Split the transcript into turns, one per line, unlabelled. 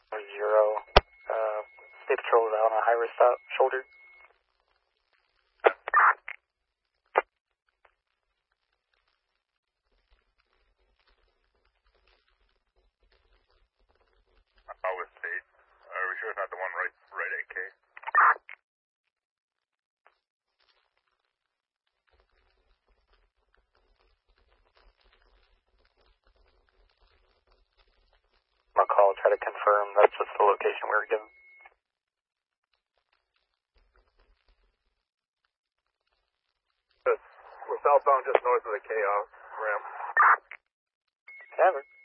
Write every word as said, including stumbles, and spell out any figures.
Zero. Uh, State Patrol is out on a high-risk stop, shoulder.
Uh, with State. Are we sure it's not the one right, right at K?
I'll call, try to confirm that's just the location we were given.
We're southbound just north of the K ramp.
Never.